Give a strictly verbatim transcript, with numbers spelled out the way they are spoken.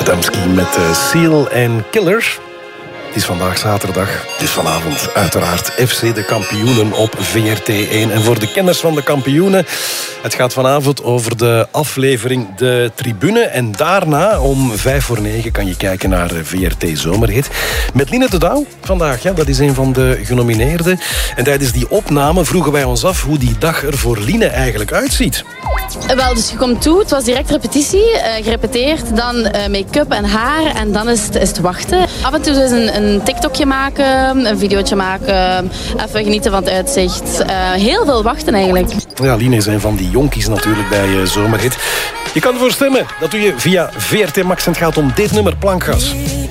Adamski met uh, Seal en Killer. Het is vandaag zaterdag, dus vanavond uiteraard F C de kampioenen op V R T één. En voor de kenners van de kampioenen, het gaat vanavond over de aflevering De Tribune. En daarna om vijf voor negen kan je kijken naar V R T Zomerhit. Met Line de Douw vandaag, ja, dat is een van de genomineerden. En tijdens die opname vroegen wij ons af hoe die dag er voor Line eigenlijk uitziet. Wel, dus je komt toe, het was direct repetitie, uh, gerepeteerd, dan uh, make-up en haar en dan is het, is het wachten. Af en toe is een, een TikTokje maken, een videootje maken, even genieten van het uitzicht. Uh, heel veel wachten eigenlijk. Ja, Line is een van die jonkies natuurlijk bij uh, Zomerhit. Je kan ervoor stemmen. Dat doe je via V R T Max en het gaat om dit nummer, Plankgas.